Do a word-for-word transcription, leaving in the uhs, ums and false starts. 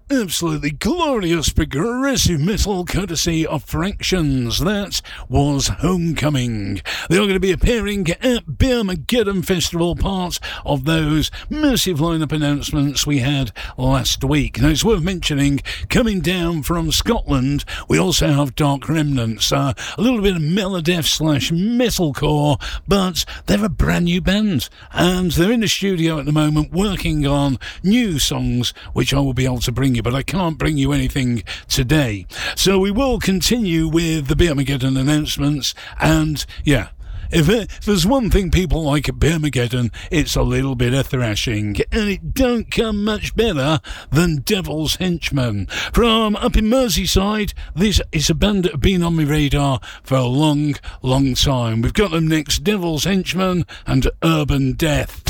absolutely glorious progressive metal courtesy of Fractions. That was Homecoming. They are going to be appearing at Beermageddon Festival, part of those massive lineup announcements we had last week. Now, it's worth mentioning, coming down from Scotland, we also have Dark Remnants, uh, a little bit of melodeath slash metalcore, but they're a brand new band, and they're in the studio at the moment working on new songs, which I will be able to bring you, but I can't bring you anything today. So we will continue with the Beermageddon announcements, and yeah, If, it, if there's one thing people like at Beermageddon, it's a little bit of thrashing, and it don't come much better than Devil's Henchmen. From up in Merseyside, this is a band that have been on my radar for a long, long time. We've got them next, Devil's Henchmen and Urban Death.